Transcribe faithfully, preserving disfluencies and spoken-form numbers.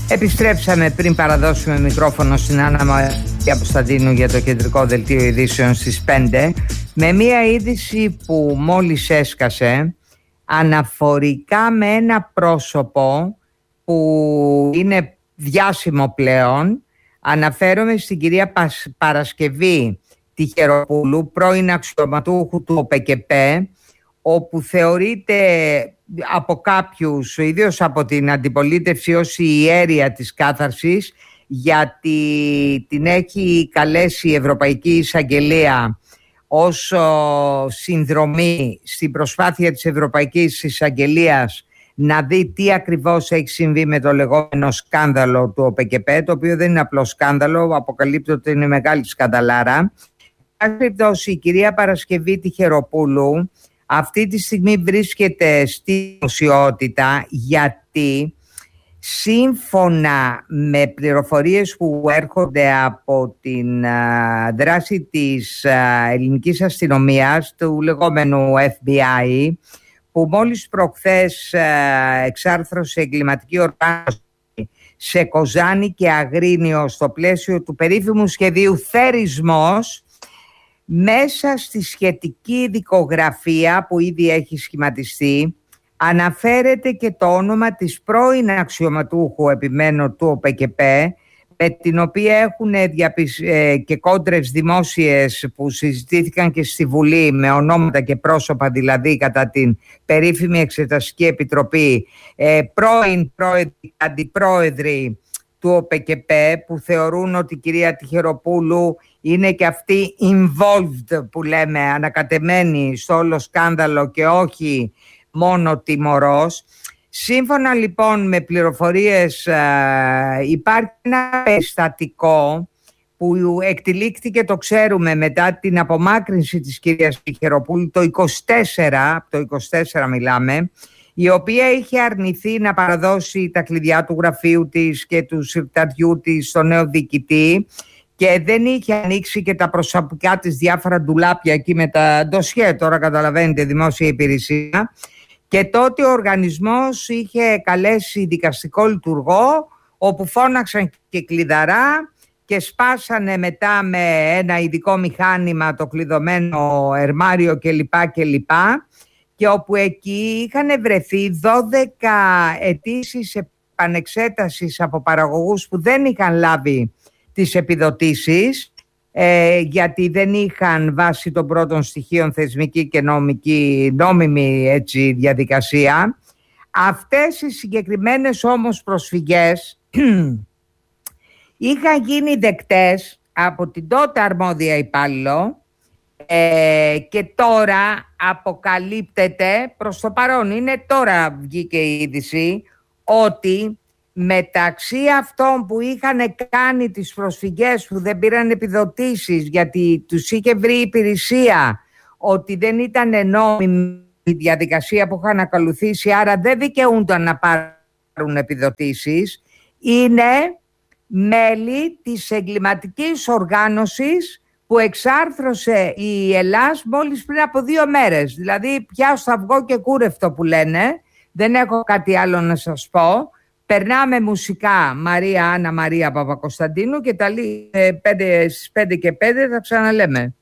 Επιστρέψαμε πριν παραδώσουμε μικρόφωνο στην Άννα Μαρία Κωνσταντίνου για το κεντρικό δελτίο ειδήσεων στις πέντε, με μία είδηση που μόλις έσκασε αναφορικά με ένα πρόσωπο που είναι διάσημο πλέον. Αναφέρομαι στην κυρία Παρασκευή Τυχεροπούλου, πρώην αξιωματούχου του ΟΠΕΚΕΠΕ, όπου θεωρείται από κάποιους, ιδίως από την αντιπολίτευση, ως η ιέρια της κάθαρσης, γιατί την έχει καλέσει η Ευρωπαϊκή Εισαγγελία ως συνδρομή στην προσπάθεια της Ευρωπαϊκής Εισαγγελίας να δει τι ακριβώς έχει συμβεί με το λεγόμενο σκάνδαλο του ΟΠΕΚΕΠΕ, το οποίο δεν είναι απλό σκάνδαλο, αποκαλύπτει ότι είναι μεγάλη σκανδαλάρα. Η κυρία Παρασκευή Τυχεροπούλου αυτή τη στιγμή βρίσκεται στη δημοσιότητα γιατί σύμφωνα με πληροφορίες που έρχονται από την α, δράση της α, ελληνικής αστυνομίας, του λεγόμενου εφ μπι άι, που μόλις προχθές α, εξάρθρωσε εγκληματική οργάνωση σε Κοζάνη και Αγρίνιο στο πλαίσιο του περίφημου σχεδίου Θέρισμος. Μέσα στη σχετική δικογραφία που ήδη έχει σχηματιστεί αναφέρεται και το όνομα της πρώην αξιωματούχου, επιμένω, του ΟΠΕΚΕΠΕ, με την οποία έχουν διαπισ... ε, και κόντρες δημόσιες που συζητήθηκαν και στη Βουλή, με ονόματα και πρόσωπα δηλαδή, κατά την περίφημη Εξεταστική Επιτροπή, ε, πρώην πρόεδροι, αντιπρόεδροι του ΟΠΕΚΕΠΕ, που θεωρούν ότι η κυρία Τυχεροπούλου είναι και αυτή involved, που λέμε, ανακατεμένη στο όλο σκάνδαλο και όχι μόνο τιμωρός. Σύμφωνα λοιπόν με πληροφορίες, υπάρχει ένα περιστατικό που εκτελήχθηκε, το ξέρουμε, μετά την απομάκρυνση της κυρίας Τυχεροπούλου το είκοσι τέσσερα, από το είκοσι τέσσερα μιλάμε, η οποία είχε αρνηθεί να παραδώσει τα κλειδιά του γραφείου της και του συρταριού της στο νέο διοικητή και δεν είχε ανοίξει και τα προσωπικά της διάφορα ντουλάπια εκεί με τα ντοσιέ, τώρα καταλαβαίνετε, δημόσια υπηρεσία. Και τότε ο οργανισμός είχε καλέσει δικαστικό λειτουργό, όπου φώναξαν και κλειδαρά και σπάσανε μετά με ένα ειδικό μηχάνημα το κλειδωμένο ερμάριο κλπ. κλπ. Και όπου εκεί είχαν βρεθεί δώδεκα αιτήσεις επανεξέτασης από παραγωγούς που δεν είχαν λάβει τις επιδοτήσεις, ε, γιατί δεν είχαν βάσει των πρώτων στοιχείων θεσμική και νομική, νόμιμη έτσι, διαδικασία. Αυτές οι συγκεκριμένες όμως προσφυγές είχαν γίνει δεκτές από την τότε αρμόδια υπάλληλο, ε, και τώρα αποκαλύπτεται, προς το παρόν είναι, τώρα βγήκε η είδηση, ότι μεταξύ αυτών που είχαν κάνει τις προσφυγές που δεν πήραν επιδοτήσεις γιατί τους είχε βρει η υπηρεσία ότι δεν ήταν νόμιμη η διαδικασία που είχαν ακολουθήσει, άρα δεν δικαιούνταν να πάρουν επιδοτήσεις, είναι μέλη της εγκληματικής οργάνωσης που εξάρθρωσε η Ελλάς μόλις πριν από δύο μέρες. Δηλαδή πια στο αυγό και κούρευτο που λένε, δεν έχω κάτι άλλο να σας πω. Περνάμε μουσικά Μαρία Άννα Μαρία Παπακοσταντίνου και τα λέει, πέντε, στις πέντε και πέντε θα ξαναλέμε.